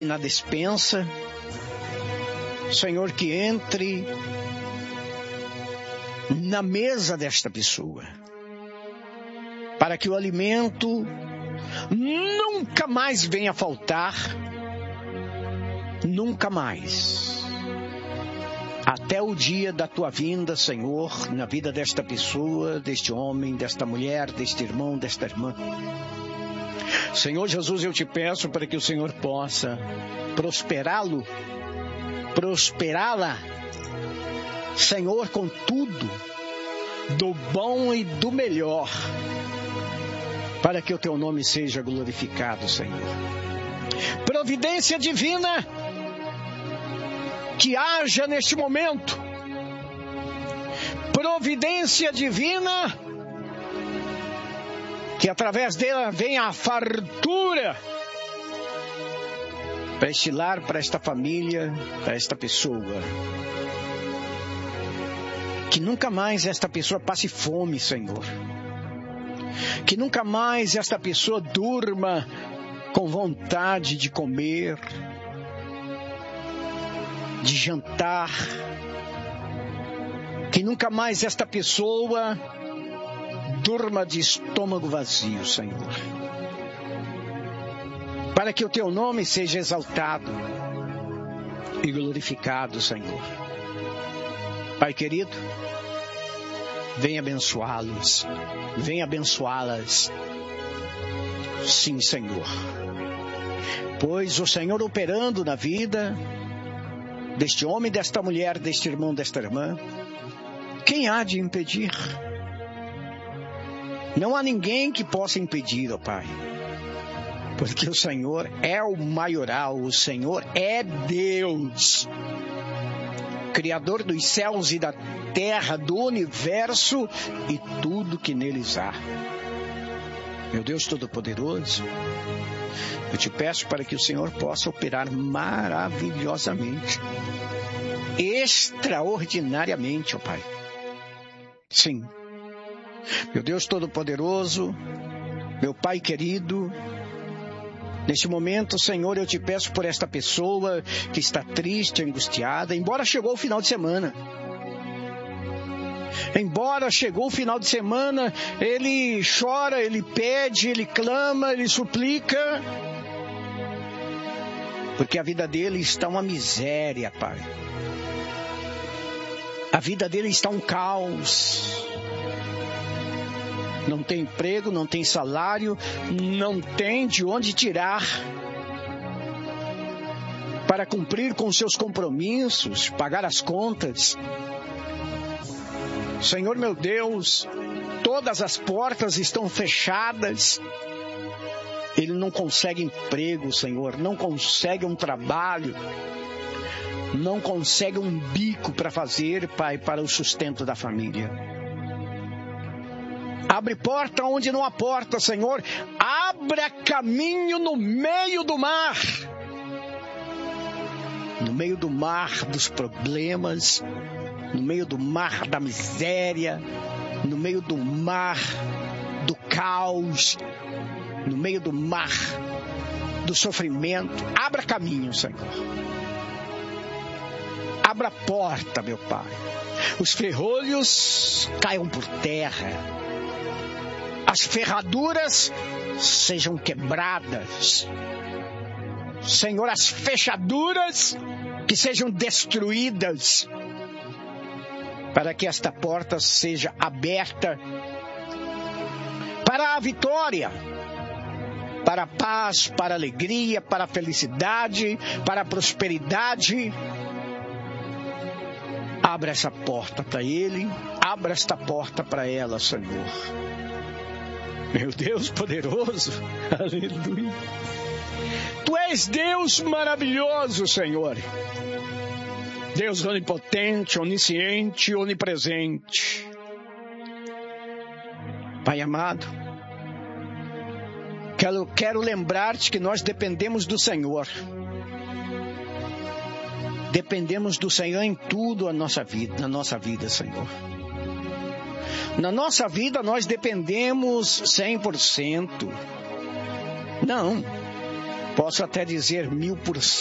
na despensa, Senhor, que entre na mesa desta pessoa, para que o alimento nunca mais venha a faltar, nunca mais, até o dia da tua vinda, Senhor, na vida desta pessoa, deste homem, desta mulher, deste irmão, desta irmã. Senhor Jesus, eu te peço para que o Senhor possa prosperá-lo, prosperá-la, Senhor, com tudo, do bom e do melhor, para que o teu nome seja glorificado, Senhor. Providência divina, que haja neste momento. Providência divina, que através dela venha a fartura para este lar, para esta família, para esta pessoa. Que nunca mais esta pessoa passe fome, Senhor. Que nunca mais esta pessoa durma com vontade de comer, de jantar. Que nunca mais esta pessoa durma de estômago vazio, Senhor. Para que o teu nome seja exaltado e glorificado, Senhor. Pai querido, venha abençoá-los, venha abençoá-las. Sim, Senhor. Pois o Senhor operando na vida deste homem, desta mulher, deste irmão, desta irmã, quem há de impedir? Não há ninguém que possa impedir, ó Pai. Porque o Senhor é o maioral, o Senhor é Deus. Criador dos céus e da terra, do universo e tudo que neles há. Meu Deus Todo-Poderoso, eu te peço para que o Senhor possa operar maravilhosamente, extraordinariamente, ó Pai. Sim. Meu Deus Todo-Poderoso, meu Pai querido, neste momento, Senhor, eu te peço por esta pessoa que está triste, angustiada, embora chegou o final de semana. Embora chegou o final de semana, ele chora, ele pede, ele clama, ele suplica, porque a vida dele está uma miséria, Pai. A vida dele está um caos. Não tem emprego, não tem salário, não tem de onde tirar para cumprir com seus compromissos, pagar as contas. Senhor meu Deus, todas as portas estão fechadas. Ele não consegue emprego, Senhor, não consegue um trabalho, não consegue um bico para fazer, Pai, para o sustento da família. Abre porta onde não há porta, Senhor. Abra caminho no meio do mar. No meio do mar dos problemas, no meio do mar da miséria, no meio do mar do caos, no meio do mar do sofrimento. Abra caminho, Senhor. Abra a porta, meu Pai. Os ferrolhos caiam por terra. As ferraduras sejam quebradas. Senhor, as fechaduras que sejam destruídas, para que esta porta seja aberta para a vitória, para a paz, para a alegria, para a felicidade, para a prosperidade. Abra essa porta para ele, abra esta porta para ela, Senhor. Meu Deus poderoso, aleluia. Tu és Deus maravilhoso, Senhor. Deus onipotente, onisciente, onipresente. Pai amado, quero lembrar-te que nós dependemos do Senhor. Dependemos do Senhor em tudo na nossa vida, Senhor. Na nossa vida nós dependemos 100%. Não. Posso até dizer 1000%.